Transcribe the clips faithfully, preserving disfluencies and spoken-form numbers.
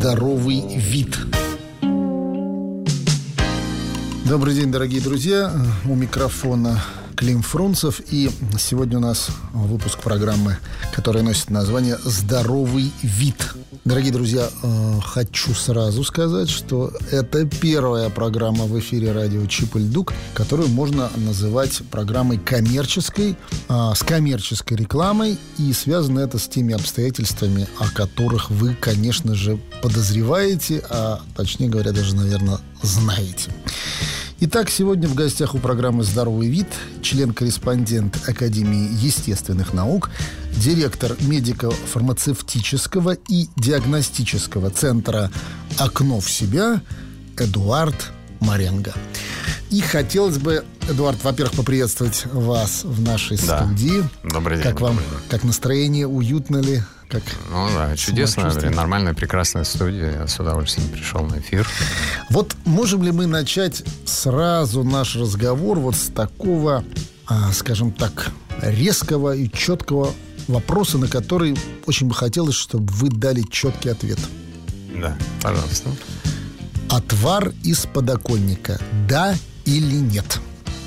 здоровый вид. Добрый день, дорогие друзья. У микрофона Клим Фрунзов. И сегодня у нас выпуск программы, которая носит название «Здоровый вид». Дорогие друзья, хочу сразу сказать, что это первая программа в эфире радио «Чип и Льдук», которую можно называть программой коммерческой, с коммерческой рекламой. И связано это с теми обстоятельствами, о которых вы, конечно же, подозреваете, а точнее говоря, даже, наверное, знаете. Итак, сегодня в гостях у программы «Здоровый вид» член-корреспондент Академии естественных наук, директор медико-фармацевтического и диагностического центра «Окно в себя» Эдуард Маренго. И хотелось бы, Эдуард, во-первых, поприветствовать вас в нашей да. студии. Добрый день. Как вам, добрый день. Как настроение, уютно ли? Как ну да, чудесно, нормальная, прекрасная студия. Я с удовольствием пришел на эфир. Вот можем ли мы начать сразу наш разговор вот с такого, а, скажем так, резкого и четкого вопроса, на который очень бы хотелось, чтобы вы дали четкий ответ. Да, пожалуйста. Отвар из подоконника, да или нет?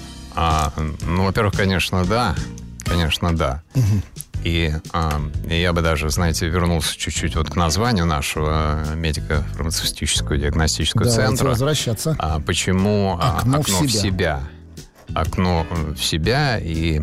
А, ну, во-первых, конечно, да. Конечно, да. Угу. И э, я бы даже, знаете, вернулся чуть-чуть вот к названию нашего медико-фармацевтического диагностического Давайте центра. возвращаться. А, почему окно, окно в, себя. в себя? Окно в себя и,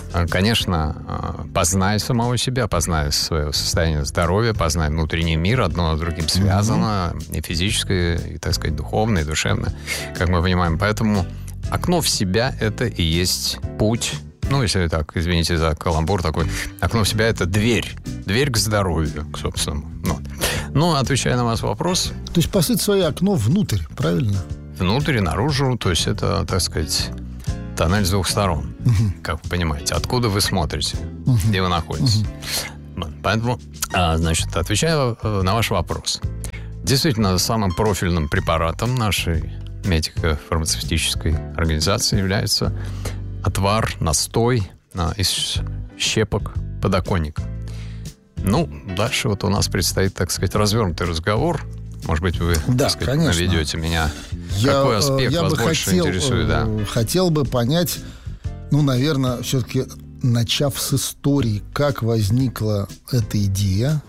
конечно, познай самого себя, познай свое состояние здоровья, познай внутренний мир, одно с другим связано, mm-hmm. и физическое, и, так сказать, духовное, и душевное, как мы понимаем. Поэтому окно в себя — это и есть путь. Ну, если так, извините за каламбур такой. Окно в себя — это дверь. Дверь к здоровью, к собственному. Ну, ну отвечая на ваш вопрос... То есть, по сути, свое окно внутрь, правильно? Внутрь и наружу. То есть, это, так сказать, тоннель с двух сторон. Угу. Как вы понимаете. Откуда вы смотрите, угу. где вы находитесь. Угу. Поэтому, значит, отвечая на ваш вопрос. Действительно, самым профильным препаратом нашей медико-фармацевтической организации является... отвар, настой а, из щепок подоконника. Ну, дальше вот у нас предстоит, так сказать, развернутый разговор. Может быть, вы, да, так сказать, конечно. наведете меня. Я, Какой аспект я вас бы больше хотел, интересует? Да? Хотел бы понять, ну, наверное, все-таки начав с истории, как возникла эта идея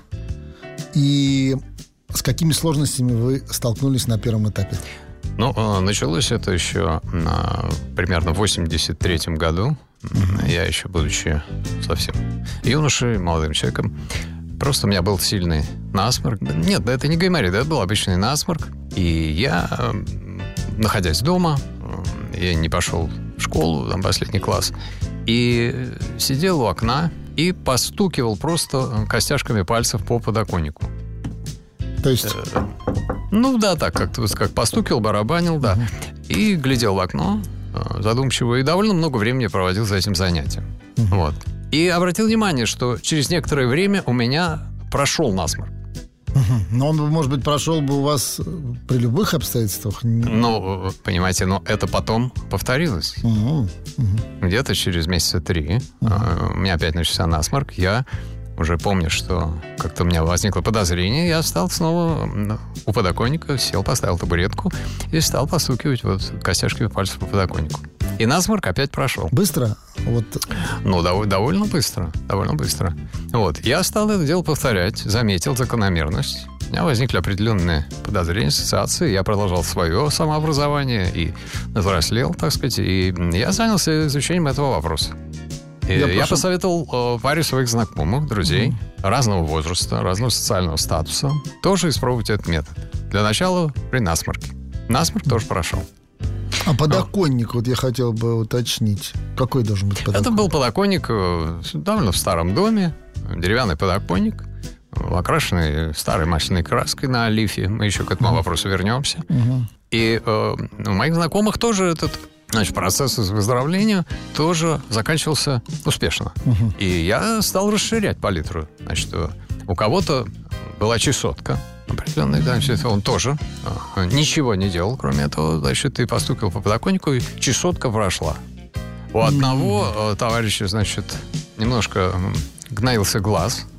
и с какими сложностями вы столкнулись на первом этапе? Ну, началось это еще на, примерно в восемьдесят третьем году. Mm-hmm. Я еще, будучи совсем юношей, молодым человеком, просто у меня был сильный насморк. Нет, это не гайморит, это был обычный насморк. И я, находясь дома, я не пошел в школу, там, последний класс, и сидел у окна и постукивал просто костяшками пальцев по подоконнику. То есть... Ну да, так, как-то как постукивал, барабанил, да. Uh-huh. И глядел в окно задумчиво. И довольно много времени проводил за этим занятием. Uh-huh. Вот. И обратил внимание, что через некоторое время у меня прошел насморк. Uh-huh. Но он, может быть, прошел бы у вас при любых обстоятельствах? Ну, понимаете, но это потом повторилось. Uh-huh. Uh-huh. Где-то через месяца три uh-huh. у меня опять начался насморк. Я... уже помню, что как-то у меня возникло подозрение, я встал снова у подоконника, сел, поставил табуретку и стал постукивать вот костяшками пальцев по подоконнику. И насморк опять прошел. Быстро? Вот. Ну, дов- довольно быстро. Довольно быстро. Вот. Я стал это дело повторять, заметил закономерность. У меня возникли определенные подозрения, ассоциации. Я продолжал свое самообразование и взрослел, так сказать. И я занялся изучением этого вопроса. Я, я посоветовал э, паре своих знакомых, друзей, mm-hmm. разного возраста, разного социального статуса, тоже испробовать этот метод. Для начала при насморке. Насморк mm-hmm. тоже прошел. А подоконник, а. вот я хотел бы уточнить. Какой должен быть подоконник? Это был подоконник довольно в старом доме, деревянный подоконник, окрашенный старой масляной краской на лифе. Мы еще к этому mm-hmm. вопросу вернемся. Mm-hmm. И э, у моих знакомых тоже этот... Значит, процесс выздоровления тоже заканчивался успешно. Uh-huh. И я стал расширять палитру. Значит, у кого-то была чесотка определенная, да, он тоже ничего не делал, кроме этого. Значит, ты постукал по подоконнику, и чесотка прошла. У одного uh-huh. товарища, значит, немножко гноился глаз.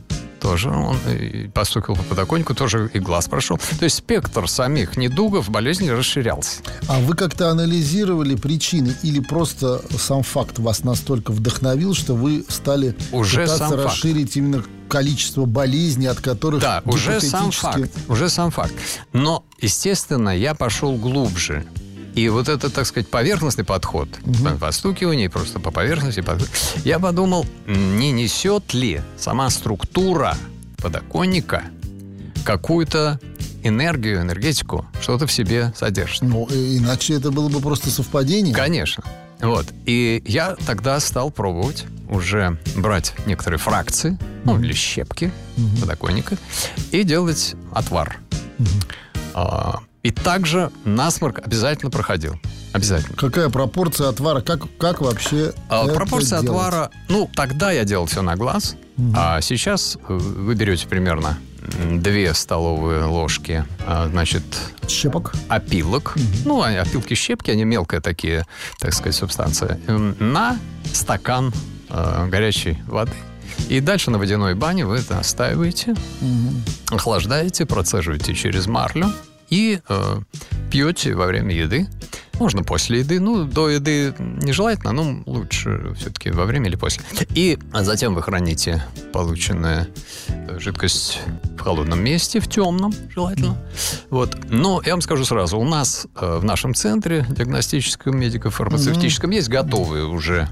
тоже он постукал по подоконнику, тоже и глаз прошел. То есть спектр самих недугов болезни расширялся. А вы как-то анализировали причины или просто сам факт вас настолько вдохновил, что вы стали уже пытаться расширить факт. Именно количество болезней, от которых да, уже сам факт, уже сам факт. Но, естественно, я пошел глубже. И вот это, так сказать, поверхностный подход, угу. постукивание просто по поверхности, подход, я подумал, не несет ли сама структура подоконника какую-то энергию, энергетику, что-то в себе содержит. Ну, иначе это было бы просто совпадение. Конечно. Вот. И я тогда стал пробовать уже брать некоторые фракции, ну, или щепки угу. подоконника, и делать отвар. Угу. А, и также насморк обязательно проходил. Обязательно. Какая пропорция отвара? Как, как вообще а, это пропорция делать? Отвара... Ну, тогда я делал все на глаз. Угу. А сейчас вы берете примерно две столовые ложки, значит... Щепок? Опилок. Угу. Ну, опилки щепки, они мелкие такие, так сказать, субстанции. На стакан э, горячей воды. И дальше на водяной бане вы это настаиваете, угу. охлаждаете, процеживаете через марлю и э, пьете во время еды. Можно после еды. Ну, до еды нежелательно, но лучше все-таки во время или после. И затем вы храните полученную жидкость в холодном месте, в темном, желательно. Вот. Но я вам скажу сразу, у нас э, в нашем центре диагностическом, медико-фармацевтическом mm-hmm. есть готовые уже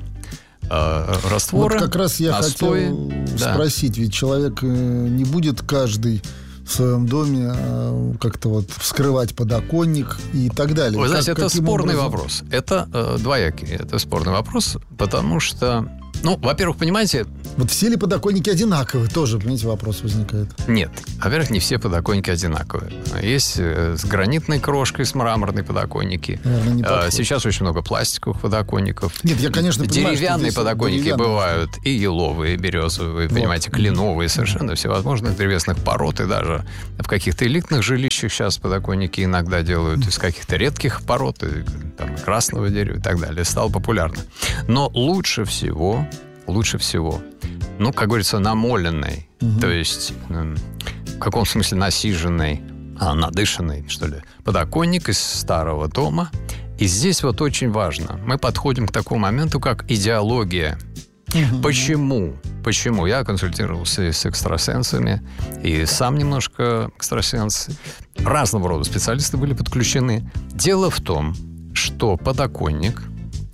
э, растворы. Вот как раз я настои. хотел да. спросить, ведь человек не будет каждый в своем доме э, как-то вот вскрывать подоконник и так далее. Вы знаете, как, это спорный образом? вопрос. Это э, двоякий. Это спорный вопрос, потому что, ну, во-первых, понимаете... Вот все ли подоконники одинаковые? Тоже, понимаете, вопрос возникает. Нет. Во-первых, не все подоконники одинаковые. Есть э, с гранитной крошкой, с мраморной подоконники. Наверное, не э, сейчас очень много пластиковых подоконников. Нет, я, конечно, понимаю, деревянные подоконники деревянные. бывают и еловые, и березовые, вот. Понимаете, кленовые, совершенно всевозможных древесных пород, и даже в каких-то элитных жилищах сейчас подоконники иногда делают из каких-то редких пород, и, там, красного дерева и так далее. Стало популярно. Но лучше всего, лучше всего, ну, как говорится, намоленный, угу. то есть э, в каком смысле насиженный, а, надышанный, что ли, подоконник из старого дома. И здесь вот очень важно, мы подходим к такому моменту, как идеология. Угу. Почему? Почему? Я консультировался с экстрасенсами, и сам немножко экстрасенс. Разного рода специалисты были подключены. Дело в том, что подоконник,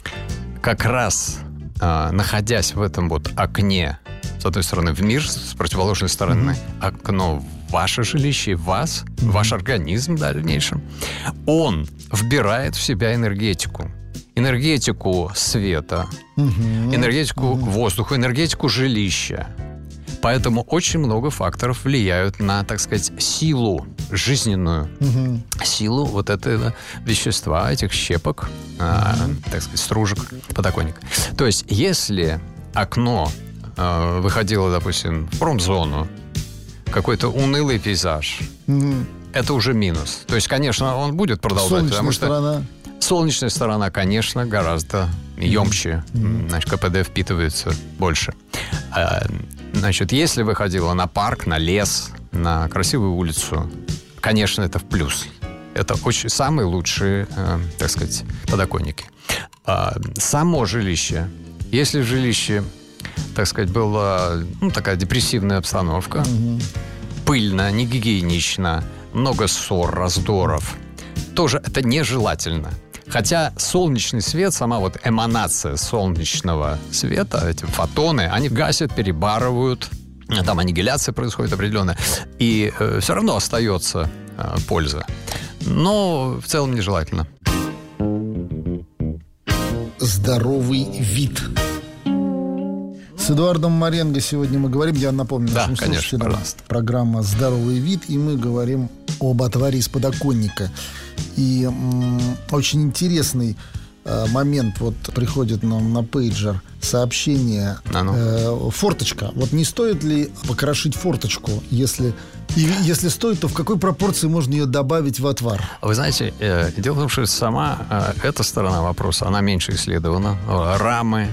как раз э, находясь в этом вот окне, с одной стороны в мир, с противоположной стороны mm-hmm. окно в ваше жилище, в вас, mm-hmm. ваш организм в дальнейшем, он вбирает в себя энергетику. Энергетику света, mm-hmm. энергетику mm-hmm. воздуха, энергетику жилища. Поэтому очень много факторов влияют на, так сказать, силу жизненную, угу. силу вот этого вещества, этих щепок, угу. а, так сказать, стружек подоконника. То есть, если окно а, выходило, допустим, в промзону, какой-то унылый пейзаж, угу. это уже минус. То есть, конечно, он будет продолжать, солнечная потому что сторона. Солнечная сторона, конечно, гораздо емче, mm-hmm. значит, КПД впитывается больше. Значит, если выходила на парк, на лес, на красивую улицу, конечно, это в плюс. Это очень самые лучшие, э, так сказать, подоконники. А само жилище. Если в жилище, так сказать, была ну, такая депрессивная обстановка, угу. пыльно, негигиенично, много ссор, раздоров, тоже это нежелательно. Хотя солнечный свет, сама вот эманация солнечного света, эти фотоны, они гасят, перебарывают, там аннигиляция происходит определенная, и э, все равно остается э, польза. Но в целом нежелательно. Здоровый вид. С Эдуардом Маренго сегодня мы говорим, я напомню да, нашим конечно, слушателям, пожалуйста. Программа «Здоровый вид», и мы говорим об отваре из подоконника. И м, очень интересный э, момент, вот приходит нам на пейджер сообщение, э, форточка. Вот не стоит ли покрошить форточку, если... И если стоит, то в какой пропорции можно ее добавить в отвар? Вы знаете, э, дело в том, что сама э, эта сторона вопроса, она меньше исследована. Рамы,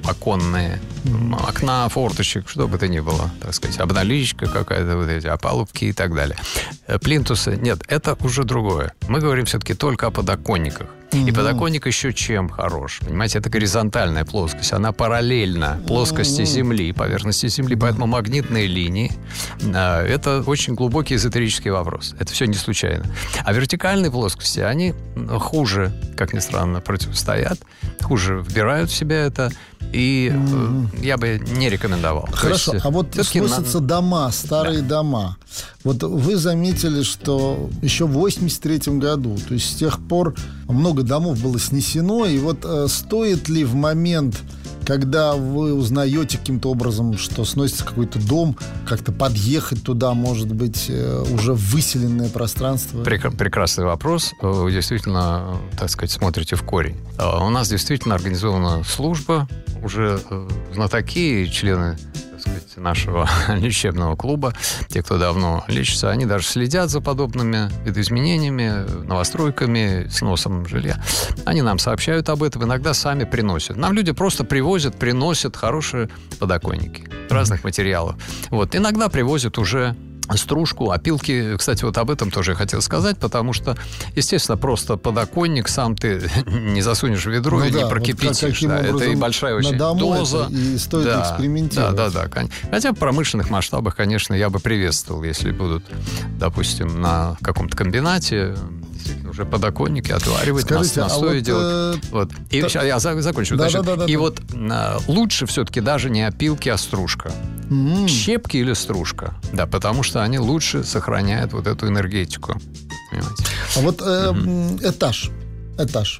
оконные, mm-hmm. окна, форточек, что бы то ни было, так сказать, обналичка какая-то, вот эти опалубки и так далее. Плинтусы, нет, это уже другое. Мы говорим все-таки только о подоконниках. И подоконник еще чем хорош? Понимаете, это горизонтальная плоскость. Она параллельна плоскости Земли, поверхности Земли. Поэтому магнитные линии – это очень глубокий эзотерический вопрос. Это все не случайно. А вертикальные плоскости, они хуже, как ни странно, противостоят, хуже вбирают в себя это. И mm-hmm. я бы не рекомендовал. Хорошо, есть, а вот сносятся на... дома, старые да. дома. Вот вы заметили, что еще в восемьдесят третьем году, то есть с тех пор много домов было снесено. И вот э, стоит ли в момент, когда вы узнаете каким-то образом, что сносится какой-то дом, как-то подъехать туда, может быть, э, уже в выселенное пространство? Прек- прекрасный вопрос. Вы действительно, так сказать, смотрите в корень. У нас действительно организована служба. Уже знатоки, члены, так сказать, нашего лечебного клуба, те, кто давно лечится, они даже следят за подобными видоизменениями, новостройками, сносом жилья. Они нам сообщают об этом, иногда сами приносят. Нам люди просто привозят, приносят хорошие подоконники разных материалов. Вот. Иногда привозят уже стружку, опилки. Кстати, вот об этом тоже я хотел сказать, потому что, естественно, просто подоконник сам ты не засунешь в ведро ну и да, не прокипятишь. Вот да, это и большая очень доза. И стоит да, экспериментировать. Да, да, да. Хотя в промышленных масштабах, конечно, я бы приветствовал, если будут, допустим, на каком-то комбинате уже подоконники отваривать, Скажите, нас, настои а вот, делать. Э... Вот. И та... сейчас я закончу. Да, да, да, да, и да. вот а, лучше все-таки даже не опилки, а стружка. Mm. Щепки или стружка. Да, потому что они лучше сохраняют вот эту энергетику. Понимаете? А вот э, mm-hmm. этаж. Этаж.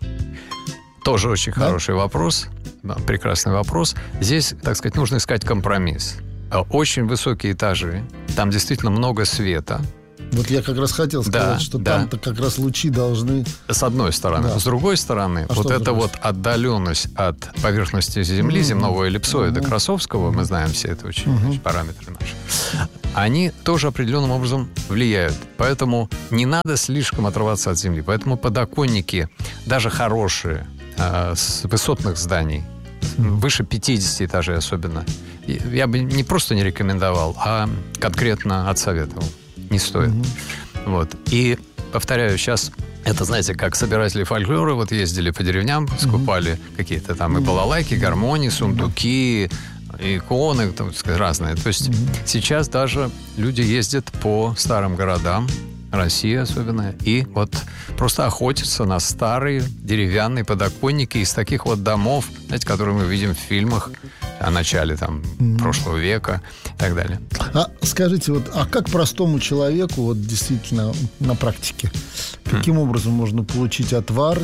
Тоже очень да? хороший вопрос. Да, прекрасный вопрос. Здесь, так сказать, нужно искать компромисс. Очень высокие этажи. Там действительно много света. Вот я как раз хотел сказать, да, что да. там-то как раз лучи должны... С одной стороны. Да. С другой стороны, а вот эта вот отдаленность от поверхности Земли, mm-hmm. земного эллипсоида mm-hmm. Красовского, мы знаем все это очень, mm-hmm. очень параметры наши, они тоже определенным образом влияют. Поэтому не надо слишком отрываться от Земли. Поэтому подоконники, даже хорошие, э, с высотных зданий, mm-hmm. выше пятидесяти этажей особенно, я бы не просто не рекомендовал, а конкретно отсоветовал. Не стоит. Mm-hmm. Вот. И, повторяю, сейчас это, знаете, как собиратели фольклора вот ездили по деревням, скупали mm-hmm. какие-то там и балалайки, гармонии, сундуки, иконы, там, так сказать, разные. То есть mm-hmm. сейчас даже люди ездят по старым городам, России особенно, и вот просто охотятся на старые деревянные подоконники из таких вот домов, знаете, которые мы видим в фильмах о начале там mm-hmm. прошлого века и так далее. А скажите, вот, а как простому человеку, вот действительно на практике, каким mm-hmm. образом можно получить отвар?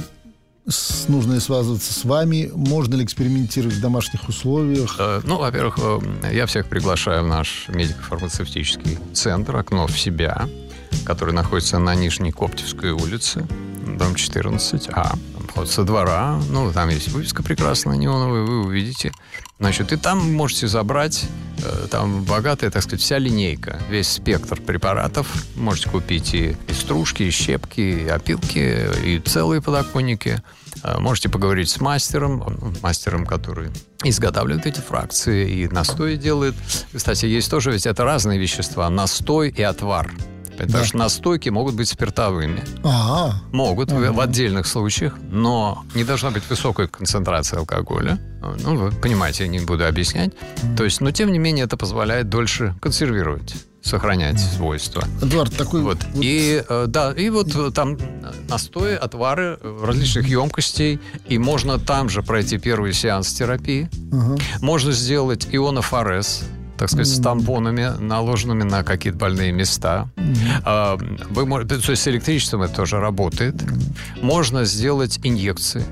С, нужно ли связываться с вами? Можно ли экспериментировать в домашних условиях? Э, ну, во-первых, э, я всех приглашаю в наш медико-фармацевтический центр «Окно в себя», который находится на Нижней Коптевской улице, дом четырнадцать А. Вход со двора. Ну, там есть вывеска прекрасная, неоновая, вы увидите. Значит, и там можете забрать, э, там богатая, так сказать, вся линейка, весь спектр препаратов. Можете купить и, и стружки, и щепки, и опилки, и целые подоконники. Э, можете поговорить с мастером, мастером, который изготавливает эти фракции и настои делает. Кстати, есть тоже, ведь это разные вещества, настой и отвар. Потому да. что настойки могут быть спиртовыми. А-а-а. Могут А-а-а. в, в отдельных случаях, но не должна быть высокой концентрации алкоголя. Ну, вы понимаете, я не буду объяснять. Mm. То есть, но тем не менее это позволяет дольше консервировать, сохранять mm. свойства. Эдуард, такой... Вот. Вот... И, э, да, и вот там настои, отвары различных емкостей, и можно там же пройти первый сеанс терапии. Uh-huh. Можно сделать ионофорез, так сказать, mm-hmm. с тампонами, наложенными на какие-то больные места. Mm-hmm. Вы, то есть с электричеством это тоже работает. Mm-hmm. Можно сделать инъекции.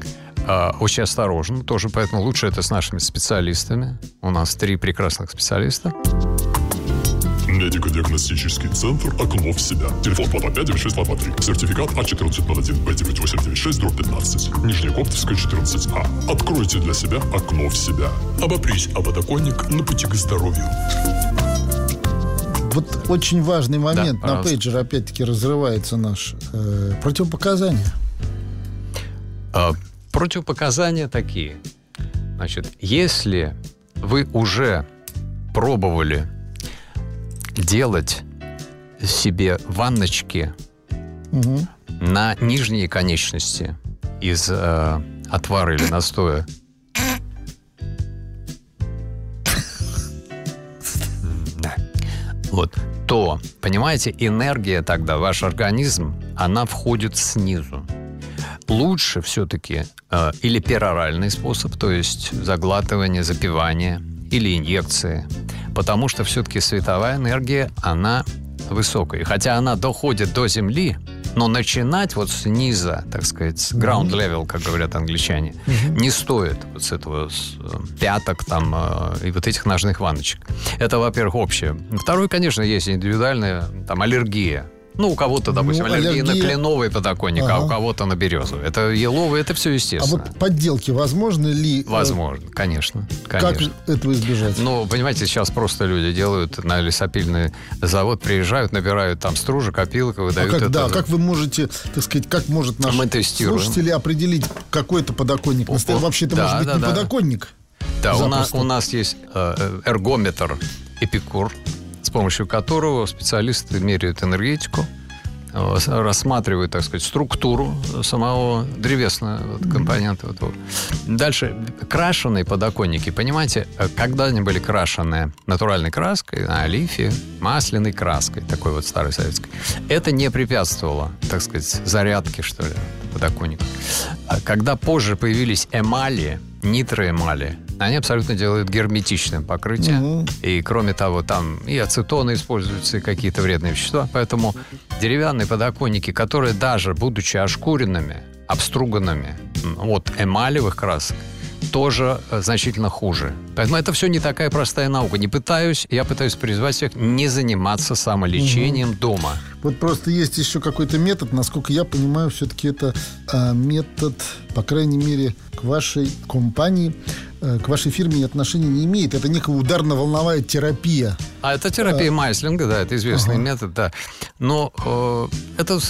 Очень осторожно тоже, поэтому лучше это с нашими специалистами. У нас три прекрасных специалиста. Медико-диагностический центр «Окно в себя». Телефон два два пять девять шесть два два три. Сертификат А четырнадцать ноль один Б девять восемь девять шесть пятнадцать. Нижняя Коптевская, четырнадцать А. Откройте для себя окно в себя. Обопрись о подоконник на пути к здоровью. Вот очень важный момент. Да, на пейджер опять-таки разрывается наш. Э, противопоказания. А, противопоказания такие. Значит, если вы уже пробовали делать себе ванночки угу. на нижние конечности из э, отвара или настоя, вот, то, понимаете, энергия тогда, ваш организм, она входит снизу. Лучше все-таки э, или пероральный способ, то есть заглатывание, запивание или инъекции, потому что все-таки световая энергия, она высокая. Хотя она доходит до Земли, но начинать вот с низа, так сказать, с ground level, как говорят англичане, mm-hmm. не стоит вот с этого с пяток там э, и вот этих ножных ванночек. Это, во-первых, общее. Второе, конечно, есть индивидуальная там аллергия. Ну, у кого-то, допустим, ну, аллергия, аллергия на кленовый подоконник, ага. а у кого-то на березовый. Это еловый, это все естественно. А вот подделки возможны ли? Возможно, конечно. конечно. Как этого избежать? Ну, понимаете, сейчас просто люди делают на лесопильный завод, приезжают, набирают там стружек, опилок, выдают а как, это. Да, как вы можете, так сказать, как может наш слушатель определить какой-то подоконник? О, вообще это да, может быть да, не да. подоконник? Да, у нас, у нас есть э, эргометр Эпикур, с помощью которого специалисты меряют энергетику, рассматривают, так сказать, структуру самого древесного компонента. Дальше крашеные подоконники, понимаете, когда они были крашеные натуральной краской, на олифе, масляной краской, такой вот старой советской, это не препятствовало, так сказать, зарядке, что ли, подоконника. Когда позже появились эмали, нитроэмали, они абсолютно делают герметичным покрытие. Угу. И, кроме того, там и ацетоны используются, и какие-то вредные вещества. Поэтому деревянные подоконники, которые даже, будучи ошкуренными, обструганными от эмалевых красок, тоже значительно хуже. Поэтому это все не такая простая наука. Не пытаюсь, я пытаюсь призвать всех не заниматься самолечением угу. дома. Вот просто есть еще какой-то метод, насколько я понимаю, все-таки это а, метод, по крайней мере, к вашей компании, э, к вашей фирме отношения не имеет. Это некая ударно-волновая терапия. А это терапия а... Майслинга, да, это известный ага. метод, да. Но э, это